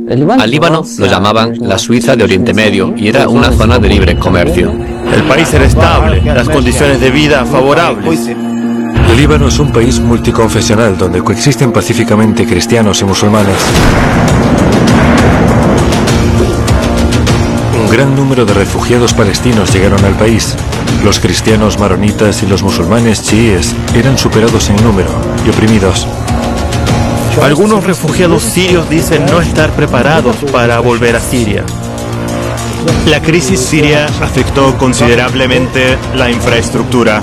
Al Líbano lo llamaban la Suiza de Oriente Medio y era una zona de libre comercio. El país era estable, las condiciones de vida favorables. El Líbano es un país multiconfesional donde coexisten pacíficamente cristianos y musulmanes. Un gran número de refugiados palestinos llegaron al país. Los cristianos maronitas y los musulmanes chiíes eran superados en número y oprimidos. Algunos refugiados sirios dicen no estar preparados para volver a Siria. La crisis siria afectó considerablemente la infraestructura.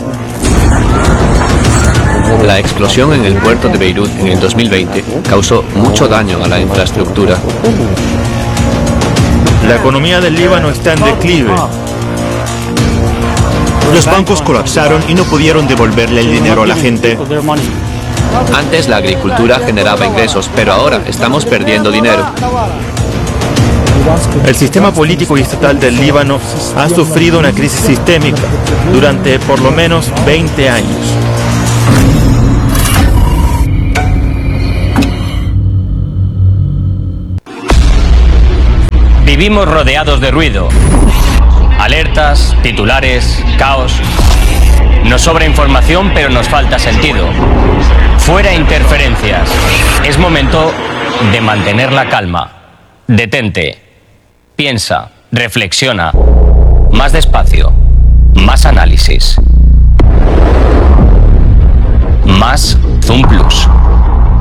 La explosión en el puerto de Beirut en el 2020 causó mucho daño a la infraestructura. La economía del Líbano está en declive. Los bancos colapsaron y no pudieron devolverle el dinero a la gente. Antes la agricultura generaba ingresos, pero ahora estamos perdiendo dinero. El sistema político y estatal del Líbano ha sufrido una crisis sistémica durante por lo menos 20 años. Vivimos rodeados de ruido. Alertas, titulares, caos. Nos sobra información, pero nos falta sentido. Fuera interferencias. Es momento de mantener la calma. Detente. Piensa. Reflexiona. Más despacio. Más análisis. Más Zoom Plus.